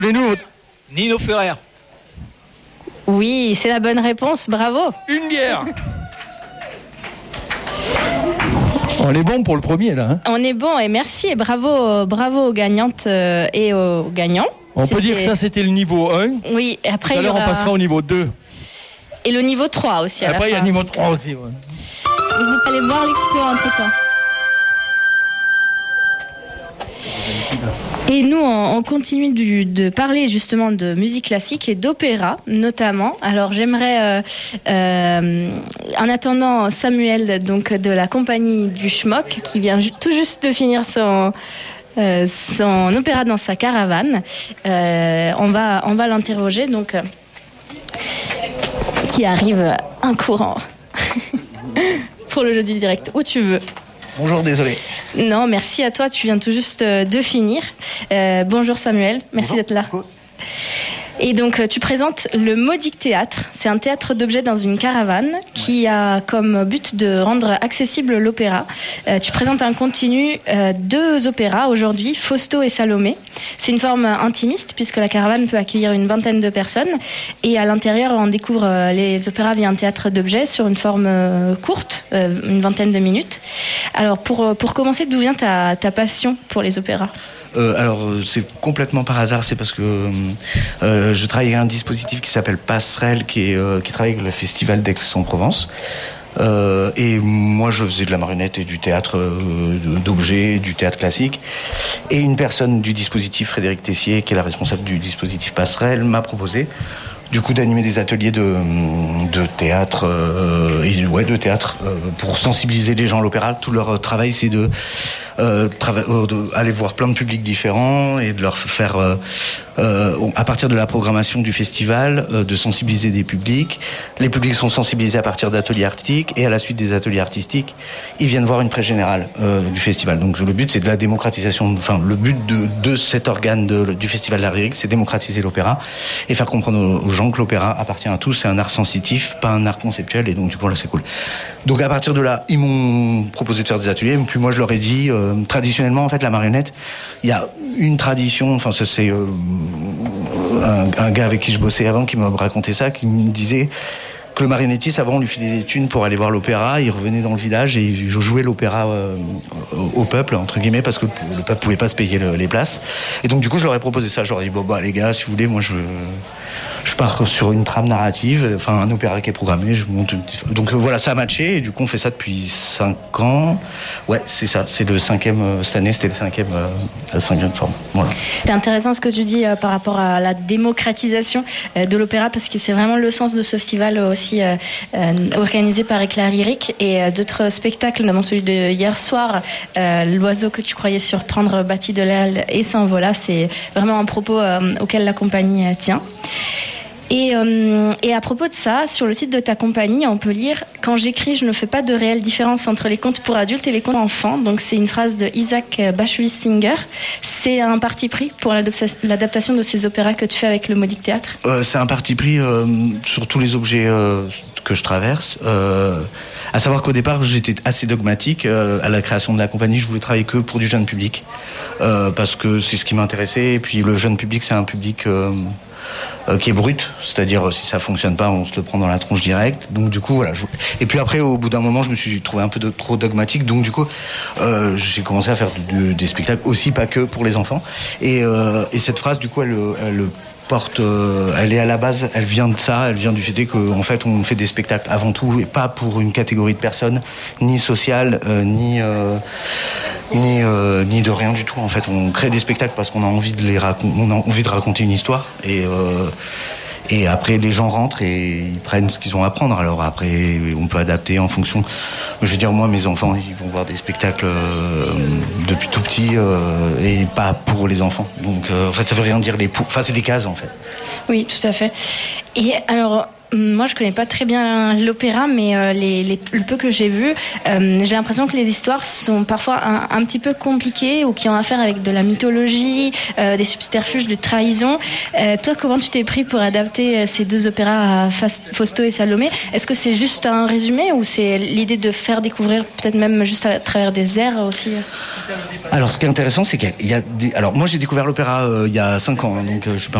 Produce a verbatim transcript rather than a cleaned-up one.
Appelez-nous. Nino Ferrer. Oui, c'est la bonne réponse, bravo. Une bière. On est bon pour le premier là. Hein. On est bon et merci et bravo, bravo aux gagnantes euh, et aux gagnants. On C'était... peut dire que ça c'était le niveau un. Oui, et après Tout à il y l'heure aura... on passera au niveau deux. Et le niveau trois aussi. À après il y a le niveau trois aussi. Ouais. Et vous allez voir l'exploit entre temps. Et nous, on, on continue du, de parler justement de musique classique et d'opéra notamment. Alors j'aimerais, euh, euh, en attendant Samuel donc de la compagnie du Schmock qui vient ju- tout juste de finir son euh, son opéra dans sa caravane, euh, on va on va l'interroger donc euh, qui arrive en courant pour le jeu du direct où tu veux. Bonjour, désolé. Non, merci à toi, tu viens tout juste de finir. Euh, bonjour Samuel, merci Bonjour. d'être là. Cool. Et donc tu présentes le Modique Théâtre. C'est un théâtre d'objets dans une caravane qui a comme but de rendre accessible l'opéra. Euh, tu présentes un continu, euh, deux opéras aujourd'hui, Fausto et Salomé. C'est une forme intimiste puisque la caravane peut accueillir une vingtaine de personnes. Et à l'intérieur, on découvre euh, les opéras via un théâtre d'objets sur une forme euh, courte, euh, une vingtaine de minutes. Alors pour, pour commencer, d'où vient ta, ta passion pour les opéras ? Euh, alors, c'est complètement par hasard, c'est parce que euh, je travaille avec un dispositif qui s'appelle Passerelle, qui, est, euh, qui travaille avec le festival d'Aix-en-Provence. Euh, et moi, je faisais de la marionnette et du théâtre euh, d'objets, du théâtre classique. Et une personne du dispositif, Frédéric Tessier, qui est la responsable du dispositif Passerelle, m'a proposé du coup d'animer des ateliers de, de théâtre euh, et ouais de théâtre euh, pour sensibiliser les gens à l'opéra. Tout leur travail, c'est de, euh, trava- euh, de aller voir plein de publics différents et de leur faire euh, euh, à partir de la programmation du festival euh, de sensibiliser des publics. Les publics sont sensibilisés à partir d'ateliers artistiques et à la suite des ateliers artistiques, ils viennent voir une presse générale euh, du festival. Donc le but, c'est de la démocratisation. Enfin, le but de, de cet organe de, du festival de la lyrique, c'est démocratiser l'opéra et faire comprendre aux, aux gens que l'opéra appartient à tous, c'est un art sensitif, pas un art conceptuel, et donc du coup là c'est cool. Donc à partir de là, ils m'ont proposé de faire des ateliers, et puis moi je leur ai dit, euh, traditionnellement en fait la marionnette, il y a une tradition, enfin ça c'est euh, un, un gars avec qui je bossais avant qui m'a raconté ça, qui me disait que le marionnettiste avant on lui filait les thunes pour aller voir l'opéra, il revenait dans le village et il jouait l'opéra euh, au peuple entre guillemets parce que le peuple pouvait pas se payer le, les places, et donc du coup je leur ai proposé ça, je leur ai dit bon bah les gars si vous voulez moi je je pars sur une trame narrative, enfin un opéra qui est programmé, je monte une petite... donc euh, voilà ça a matché et du coup on fait ça depuis cinq ans, ouais c'est ça, c'est le cinquième euh, cette année c'était le cinquième euh, la cinquième forme, voilà. C'est intéressant ce que tu dis euh, par rapport à la démocratisation euh, de l'opéra parce que c'est vraiment le sens de ce festival aussi euh, euh, organisé par Éclair Lyrique et euh, d'autres spectacles, notamment celui de hier soir, euh, l'oiseau que tu croyais surprendre bâtit de l'aile et s'envola, c'est vraiment un propos euh, auquel la compagnie euh, tient. Et, euh, et à propos de ça, sur le site de ta compagnie, on peut lire « Quand j'écris, je ne fais pas de réelle différence entre les contes pour adultes et les contes pour enfants ». Donc c'est une phrase de Isaac Bashevis-Singer. C'est un parti pris pour l'adaptation de ces opéras que tu fais avec le Modique Théâtre ? euh, C'est un parti pris euh, sur tous les objets euh, que je traverse. Euh, à savoir qu'au départ, j'étais assez dogmatique. Euh, à la création de la compagnie, je voulais travailler que pour du jeune public. Euh, parce que c'est ce qui m'intéressait. Et puis le jeune public, c'est un public... Euh, Euh, qui est brut, c'est-à-dire si ça fonctionne pas, on se le prend dans la tronche direct. Donc du coup voilà. Je... Et puis après, au bout d'un moment, je me suis trouvé un peu de, trop dogmatique. Donc du coup, euh, j'ai commencé à faire de, de, des spectacles aussi, pas que pour les enfants. Et, euh, et cette phrase, du coup, elle, elle porte, euh, elle est à la base, elle vient de ça, elle vient du fait qu'en fait, on fait des spectacles avant tout et pas pour une catégorie de personnes, ni sociale, euh, ni euh, ni euh, ni de rien du tout. En fait, on crée des spectacles parce qu'on a envie de les raconter, on a envie de raconter une histoire et euh, et après les gens rentrent et ils prennent ce qu'ils ont à prendre. Alors après, on peut adapter en fonction. Je veux dire, moi, mes enfants, ils vont voir des spectacles euh, depuis tout petit euh, et pas pour les enfants. Donc, euh, en fait, ça veut rien dire les pour. Enfin, c'est des cases, en fait. Oui, tout à fait. Et alors, moi, je connais pas très bien l'opéra, mais euh, les, les, le peu que j'ai vu, euh, j'ai l'impression que les histoires sont parfois un, un petit peu compliquées ou qui ont affaire avec de la mythologie, euh, des subterfuges, de trahison. Euh, toi, comment tu t'es pris pour adapter ces deux opéras à Fausto et Salomé? Est-ce que c'est juste un résumé ou c'est l'idée de faire découvrir, peut-être même juste à travers des airs aussi? Alors, ce qui est intéressant, c'est qu'il y a des... Alors, moi, j'ai découvert l'opéra euh, il y a cinq ans, hein, donc euh, je suis pas